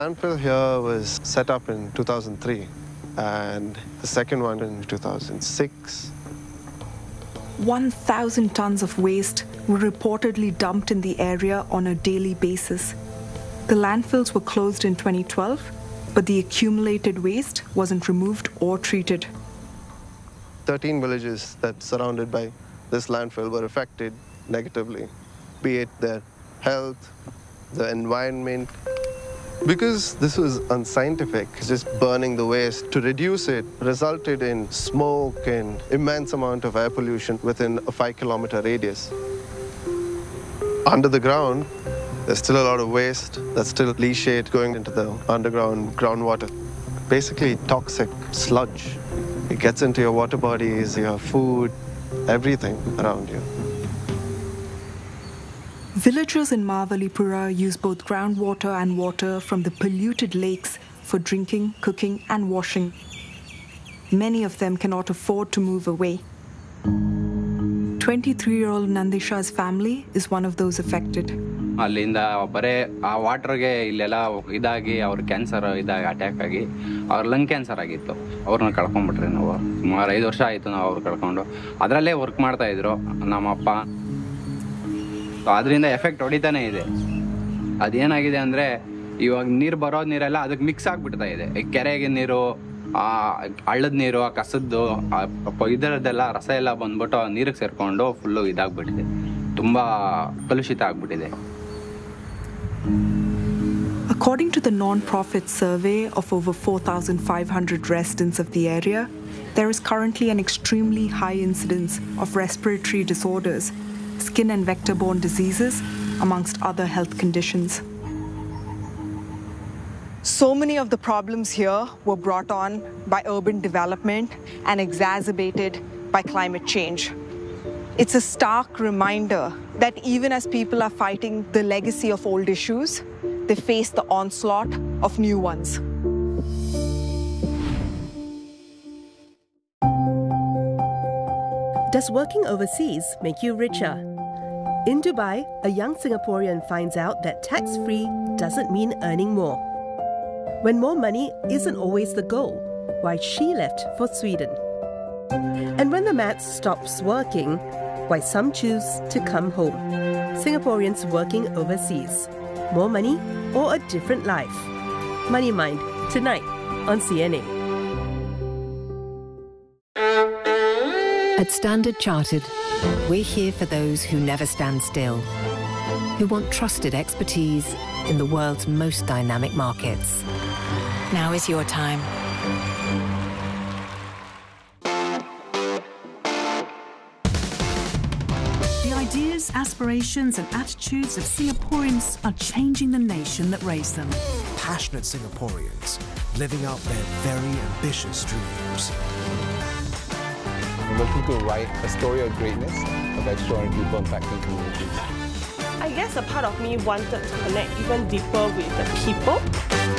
Landfill here was set up in 2003 and the second one in 2006. 1,000 tons of waste were reportedly dumped in the area on a daily basis. The landfills were closed in 2012, but the accumulated waste wasn't removed or treated. 13 villages that surrounded by this landfill were affected negatively, be it their health, the environment. Because this was unscientific, just burning the waste to reduce it resulted in smoke and immense amount of air pollution within a 5-kilometer radius. Under the ground, there's still a lot of waste that's still leachate going into the underground groundwater. Basically toxic sludge. It gets into your water bodies, your food, everything around you. Villagers in Mahabalipura use both groundwater and water from the polluted lakes for drinking, cooking and washing. Many of them cannot afford to move away. 23-year-old Nandisha's family is one of those affected. ಅಲ್ಲಿಂದ ಬರೇ ಆ ವಾಟರ್ಗೆ ಇಲ್ಲೆಲ್ಲ ಇದಾಗಿ ಅವ್ರ cancer ಇದಾಗಿ attack ಆಗಿ ಅವ್ರ lung cancer ಆಗಿತ್ತು. ಅವ್ರನ್ನ ಕಳ್ಕೊಂಡ್ಬಿಟ್ರಿ ನಾವು. ಸುಮಾರು 5 ವರ್ಷ ಆಯಿತು ನಾವು ಅವ್ರು ಕಳ್ಕೊಂಡು. ಅದರಲ್ಲೇ ವರ್ಕ್ ಮಾಡ್ತಾ ಇದ್ರು ನಮ್ಮಪ್ಪ. ಅದರಿಂದ ಎಫೆಕ್ಟ್ ಹೊಡಿತಾನೆ ಇದೆ. ಅದೇನಾಗಿದೆ ಅಂದರೆ ಇವಾಗ ನೀರು ಬರೋ ನೀರೆಲ್ಲ ಅದಕ್ಕೆ ಮಿಕ್ಸ್ ಆಗಿಬಿಡ್ತಾ ಇದೆ. ಕೆರೆಗೆ ನೀರು, ಹಳ್ಳದ ನೀರು, ಆ ಕಸದ್ದು ಇದರದ್ದೆಲ್ಲ ರಸ ಎಲ್ಲ ಬಂದ್ಬಿಟ್ಟು ನೀರಿಗೆ ಸೇರಿಕೊಂಡು ಫುಲ್ಲು ಇದಾಗ್ಬಿಟ್ಟಿದೆ. ತುಂಬ ಕಲುಷಿತ ಆಗ್ಬಿಟ್ಟಿದೆ. According to the non-profit survey of over 4,500 residents of the area, there is currently an extremely high incidence of respiratory disorders, skin and vector-borne diseases, amongst other health conditions. So many of the problems here were brought on by urban development and exacerbated by climate change. It's a stark reminder that even as people are fighting the legacy of old issues, they face the onslaught of new ones. Does working overseas make you richer? In Dubai, a young Singaporean finds out that tax-free doesn't mean earning more. When more money isn't always the goal, why she left for Sweden. And when the maths stops working, why some choose to come home. Singaporeans working overseas. More money or a different life? Money Mind, tonight on CNA. At Standard Chartered, we're here for those who never stand still, who want trusted expertise in the world's most dynamic markets. Now is your time. The ideas, aspirations and attitudes of Singaporeans are changing the nation that raised them. Passionate Singaporeans living out their very ambitious dreams. We're looking to write a story of greatness of extraordinary people impacting communities. I guess a part of me wanted to connect even deeper with the people.